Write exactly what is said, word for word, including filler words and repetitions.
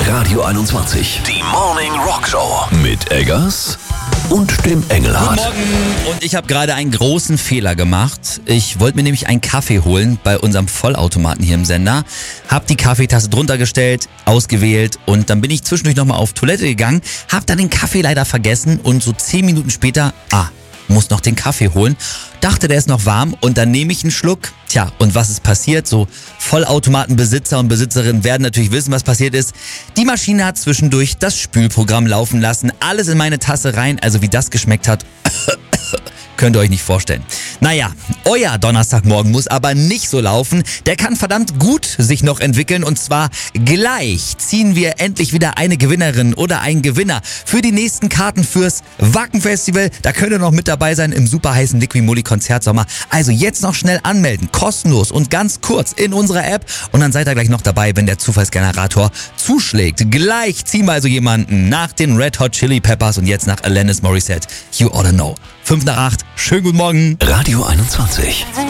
Radio einundzwanzig. Die Morning Rock Show. Mit Eggers und dem Engelhardt. Guten Morgen, und ich habe gerade einen großen Fehler gemacht. Ich wollte mir nämlich einen Kaffee holen bei unserem Vollautomaten hier im Sender. Hab die Kaffeetasse drunter gestellt, ausgewählt und dann bin ich zwischendurch nochmal auf Toilette gegangen, hab dann den Kaffee leider vergessen und so zehn Minuten später, ah, muss noch den Kaffee holen. Dachte, der ist noch warm und dann nehme ich einen Schluck. Tja, und was ist passiert? So Vollautomatenbesitzer und Besitzerinnen werden natürlich wissen, was passiert ist. Die Maschine hat zwischendurch das Spülprogramm laufen lassen, alles in meine Tasse rein, also wie das geschmeckt hat, könnt ihr euch nicht vorstellen. Naja, euer Donnerstagmorgen muss aber nicht so laufen. Der kann verdammt gut sich noch entwickeln und zwar gleich ziehen wir endlich wieder eine Gewinnerin oder einen Gewinner für die nächsten Karten fürs Wacken-Festival. Da könnt ihr noch mit dabei sein im super heißen Liqui-Moly Konzertsommer. Also jetzt noch schnell anmelden, kostenlos und ganz kurz in unserer App und dann seid ihr gleich noch dabei, wenn der Zufallsgenerator zuschlägt. Gleich ziehen wir also jemanden nach den Red Hot Chili Peppers und jetzt nach Alanis Morissette. You oughta know. fünf nach acht. Schönen guten Morgen. Radio einundzwanzig.